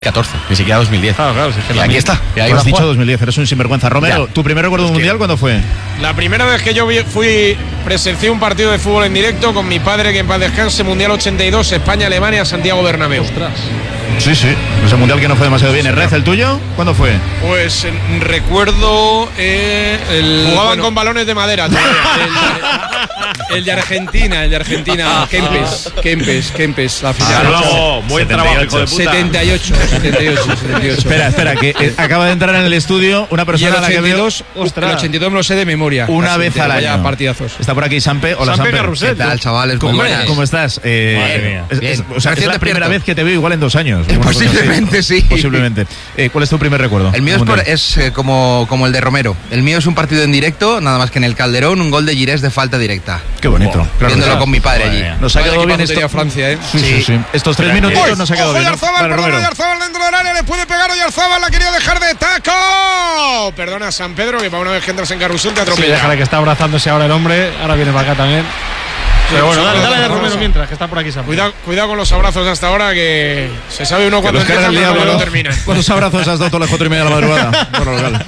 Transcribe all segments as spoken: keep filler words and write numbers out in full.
catorce, ni siquiera dos mil diez. Claro, claro, si es que y aquí está. Y ahí has dicho dos mil diez, eres un sinvergüenza. Romero, ya. ¿Tu primer recuerdo es mundial que... cuándo fue? La primera vez que yo fui, presencié un partido de fútbol en directo con mi padre, que en paz descanse, Mundial ochenta y dos, España-Alemania, Santiago Bernabéu. Ostras. Sí, sí, ese mundial que no fue demasiado bien. ¿Red, el tuyo? ¿Cuándo fue? Pues eh, recuerdo eh, el, Jugaban bueno, con balones de madera. el, el de Argentina, el de Argentina, Kempes, Kempes, Kempes, la final. Ah, no, buen trabajo, hijo de puta. setenta y ocho, setenta y ocho, setenta y ocho. Espera, espera, que eh, acaba de entrar en el estudio una persona a la que veo. Ostras. El ochenta y dos me lo sé de memoria. Una vez al año. Partidazos. Está por aquí Sampe. Hola, Sampe. Sampe. ¿Qué tal, chavales? ¿Cómo, ¿Cómo estás? Eh, Madre mía. Es, es, o sea, es la primera vez que te veo igual en dos años. Posiblemente sí. Posiblemente. Eh, ¿Cuál es tu primer recuerdo? El mío es, por, es eh, como, como el de Romero. El mío es un partido en directo, nada más que en el Calderón, un gol de Girés de falta directa. Qué bonito. Oh, claro, viéndolo con mi padre allí. Nos ha quedado bien esto. Francia, ¿eh? Sí, sí, sí. sí. Estos tres minutitos nos ha quedado bien. Oyarzábal, ¿no? Perdón, Oyarzábal dentro del área, le puede pegar Oyarzábal, la quería dejar de taco. Perdona, San Pedro, que para una vez que entras en carrusel te atropella. Sí, déjale que está abrazándose ahora el hombre, ahora viene para acá también. Pero bueno, dale, dale a Romero mientras, que está por aquí. Cuidado, cuidado con los abrazos hasta ahora, que se sabe uno cuando empieza y cuando no termina. ¿Cuántos abrazos has dado todas las cuatro y media de la madrugada? Bueno, legal.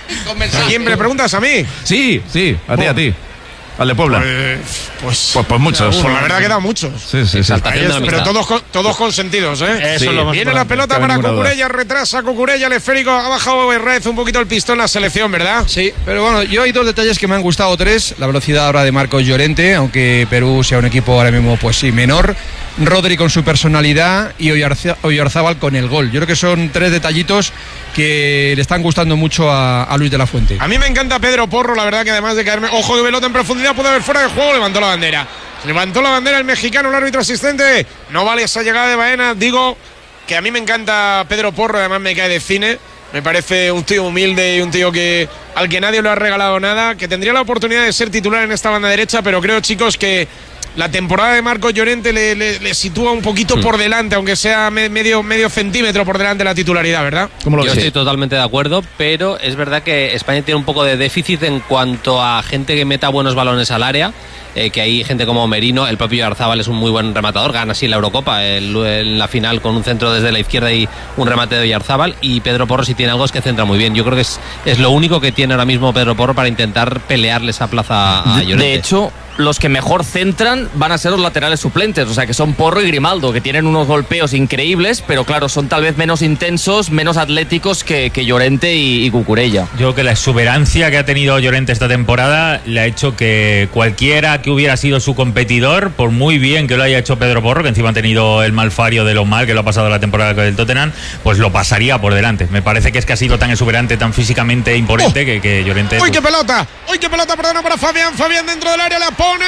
¿A quién me preguntas? ¿A mí? Sí, sí, a ti, a ti. Al de Puebla. Pues, pues, pues, pues muchos. Pues la verdad que da muchos. Sí, sí, sí. Es, pero todos, todos consentidos, ¿eh? Eso Sí. es lo más Viene la pelota para Cucurella, retrasa Cucurella, el esférico, ha bajado Red un poquito el pistón la selección, ¿verdad? Sí, pero bueno, yo hay dos detalles que me han gustado, tres. La velocidad ahora de Marcos Llorente, aunque Perú sea un equipo ahora mismo, pues sí, menor. Rodri con su personalidad y Oyarzábal con el gol. Yo creo que son tres detallitos que le están gustando mucho a, a Luis de la Fuente. A mí me encanta Pedro Porro, la verdad que además de caerme, ojo de pelota en profundidad, puede haber fuera de juego, levantó la bandera. Levantó la bandera el mexicano, el árbitro asistente. No vale esa llegada de Baena. Digo que a mí me encanta Pedro Porro, además me cae de cine. Me parece un tío humilde y un tío que al que nadie le ha regalado nada, que tendría la oportunidad de ser titular en esta banda derecha, pero creo, chicos, que la temporada de Marcos Llorente le, le, le sitúa un poquito mm. por delante, aunque sea me, medio, medio centímetro por delante de la titularidad, ¿verdad? ¿Cómo lo Yo estoy totalmente de acuerdo, pero es verdad que España tiene un poco de déficit en cuanto a gente que meta buenos balones al área. Eh, que hay gente como Merino, el propio Oyarzábal es un muy buen rematador, gana así la Eurocopa el, en la final con un centro desde la izquierda y un remate de Oyarzábal, y Pedro Porro si tiene algo es que centra muy bien. Yo creo que es, es lo único que tiene ahora mismo Pedro Porro para intentar pelearle esa plaza a Llorente. De hecho, los que mejor centran van a ser los laterales suplentes, o sea que son Porro y Grimaldo, que tienen unos golpeos increíbles, pero claro, son tal vez menos intensos, menos atléticos que, que Llorente y, y Cucurella. Yo creo que la exuberancia que ha tenido Llorente esta temporada le ha hecho que cualquiera que hubiera sido su competidor, por muy bien que lo haya hecho Pedro Porro, que encima ha tenido el malfario de lo mal que lo ha pasado la temporada con el Tottenham, pues lo pasaría por delante. Me parece que es que ha sido tan exuberante, tan físicamente imponente oh. que, que Llorente... ¡Uy, pues... qué pelota! ¡Uy, qué pelota! Perdona para Fabián. Fabián dentro del área la pone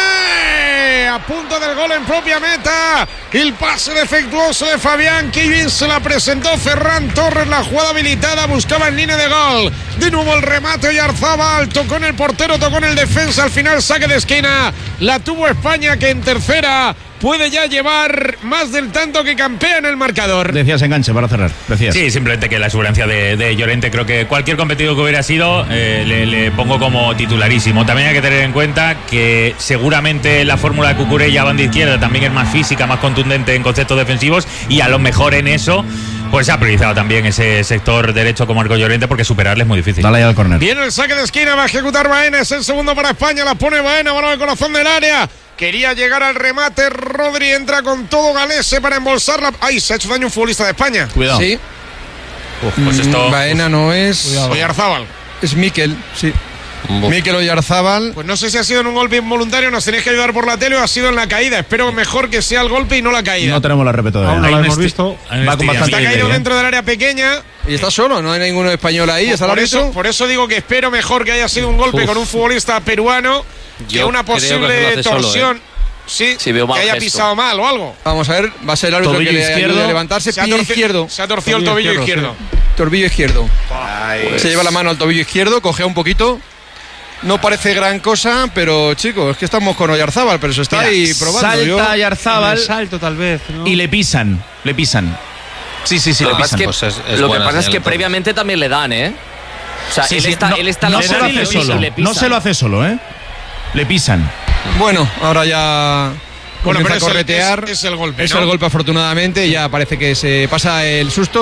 a punto del gol en propia meta. El pase defectuoso de Fabián, que bien se la presentó Ferran Torres, la jugada habilitada, buscaba en línea de gol. De nuevo el remate Oyarzábal, tocó en el portero, tocó en el defensa, al final saque de esquina. La tuvo España, que en tercera puede ya llevar más del tanto que campea en el marcador. Decías enganche para cerrar, decías. Sí, simplemente que la exuberancia de, de Llorente, creo que cualquier competidor que hubiera sido, eh, le, le pongo como titularísimo. También hay que tener en cuenta que seguramente la fórmula de Cucurella banda izquierda también es más física, más contundente en conceptos defensivos, y a lo mejor en eso pues se ha priorizado también ese sector derecho con Marcos Llorente, porque superarle es muy difícil. Dale al córner. Viene el saque de esquina, va a ejecutar Baena, es el segundo para España, la pone Baena, balón al corazón del área. Quería llegar al remate, Rodri entra con todo Galese para embolsarla. ¡Ay, se ha hecho daño un futbolista de España! Cuidado. Sí. Uf, pues esto... Baena no es... Oyarzábal. Es Mikel, sí. Uf. Mikel Oyarzábal. Pues no sé si ha sido en un golpe involuntario, nos tenéis que ayudar por la tele, o ha sido en la caída. Espero mejor que sea el golpe y no la caída. No tenemos la repetidora. Aún no lo hemos visto. Va con bastante está caído idea, dentro del área pequeña. Y está solo, no hay ninguno español ahí. Pues ¿Está por, el eso, por eso digo que espero mejor que haya sido un golpe Uf. con un futbolista peruano que Yo una posible que torsión. Solo, ¿eh? Sí, sí, veo mal que haya gesto. pisado mal o algo. Vamos a ver, va a ser el árbitro que le ayude a levantarse. Se pie torci- izquierdo. Se ha torcido el tobillo izquierdo. Sí. Tobillo izquierdo. Ay, se lleva la mano al tobillo izquierdo, cogea un poquito. No parece gran cosa, pero chicos, es que estamos con Oyarzábal, pero se está Mira, ahí probando. Salta Yo, Oyarzábal salto tal vez, ¿no? y le pisan, le pisan. Sí, sí, sí, lo le pisan. Que, pues es, es lo que pasa es que entonces. previamente también le dan, ¿eh? O sea, sí, él, sí, está, no, él está no la se lo hace solo, y le pisan. no se lo hace solo, ¿eh? Le pisan. Bueno, ahora ya Bueno, comienza pero a es el- corretear. es- es el golpe, Es ¿no? el golpe, afortunadamente. Ya parece que se pasa el susto.